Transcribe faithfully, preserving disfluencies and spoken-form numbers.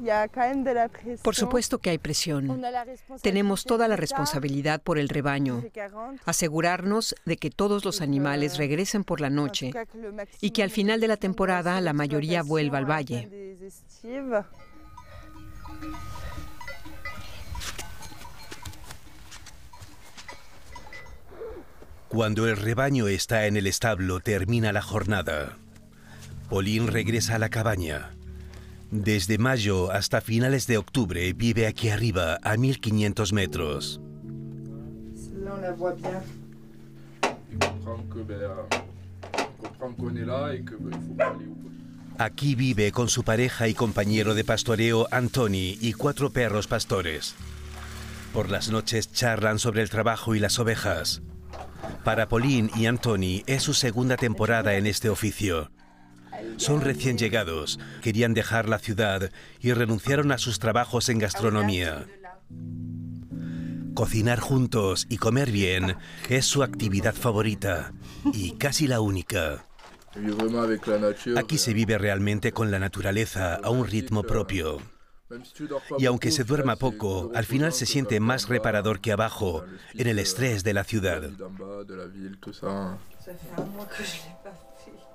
Por supuesto que hay presión. Tenemos toda la responsabilidad por el rebaño, asegurarnos de que todos los animales regresen por la noche y que al final de la temporada la mayoría vuelva al valle. Cuando el rebaño está en el establo, termina la jornada. Pauline regresa a la cabaña. Desde mayo hasta finales de octubre vive aquí arriba, a mil quinientos metros. Aquí vive con su pareja y compañero de pastoreo, Antoni, y cuatro perros pastores. Por las noches charlan sobre el trabajo y las ovejas. Para Pauline y Antoni es su segunda temporada en este oficio. Son recién llegados, querían dejar la ciudad y renunciaron a sus trabajos en gastronomía. Cocinar juntos y comer bien es su actividad favorita y casi la única. Aquí se vive realmente con la naturaleza a un ritmo propio. Y aunque se duerma poco, al final se siente más reparador que abajo, en el estrés de la ciudad.